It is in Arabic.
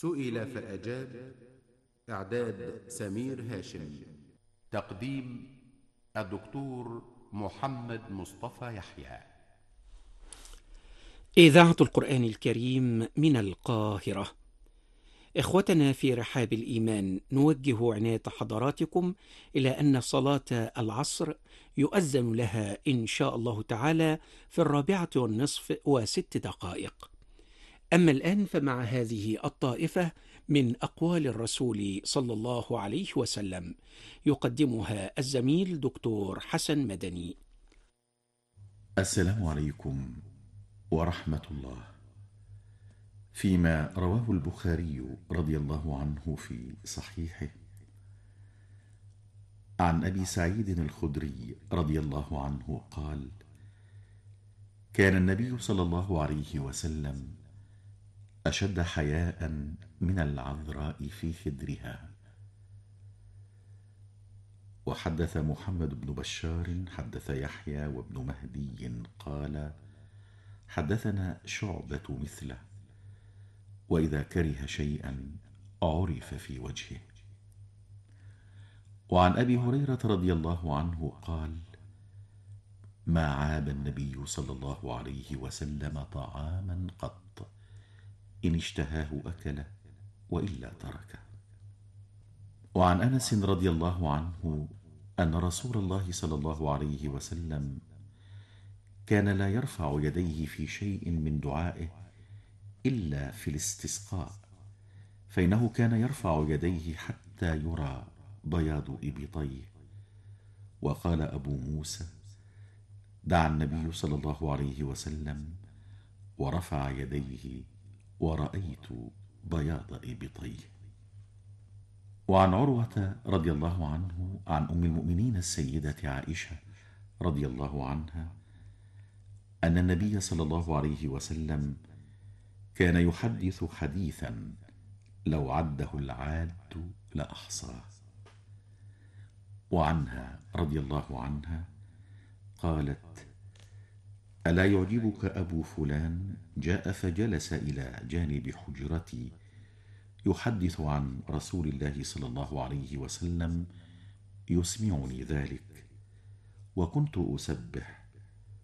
سئل فأجاب. إعداد سمير هاشم. تقديم الدكتور محمد مصطفى يحيى. إذاعة القرآن الكريم من القاهرة. إخوتنا في رحاب الإيمان، نوجه عناية حضراتكم إلى أن صلاة العصر يؤذن لها إن شاء الله تعالى في 4:06. أما الآن فمع هذه الطائفة من أقوال الرسول صلى الله عليه وسلم يقدمها الزميل دكتور حسن مدني. السلام عليكم ورحمة الله. فيما رواه البخاري رضي الله عنه في صحيحه عن أبي سعيد الخدري رضي الله عنه قال: كان النبي صلى الله عليه وسلم أشد حياء من العذراء في خدرها. وحدث محمد بن بشار حدث يحيى وابن مهدي قال: حدثنا شعبة مثله، وإذا كره شيئا عرف في وجهه. وعن أبي هريرة رضي الله عنه قال: ما عاب النبي صلى الله عليه وسلم طعاما قط، إن اشتهاه أكله وإلا تركه. وعن أنس رضي الله عنه أن رسول الله صلى الله عليه وسلم كان لا يرفع يديه في شيء من دعائه إلا في الاستسقاء، فإنه كان يرفع يديه حتى يرى بياض إبطيه. وقال أبو موسى: دعا النبي صلى الله عليه وسلم ورفع يديه ورأيت بياض إبطيه. وعن عروة رضي الله عنه عن أم المؤمنين السيدة عائشة رضي الله عنها أن النبي صلى الله عليه وسلم كان يحدث حديثا لو عده العاد لأحصاه. وعنها رضي الله عنها قالت: ألا يعجبك أبو فلان جاء فجلس إلى جانب حجرتي يحدث عن رسول الله صلى الله عليه وسلم يسمعني ذلك، وكنت أسبح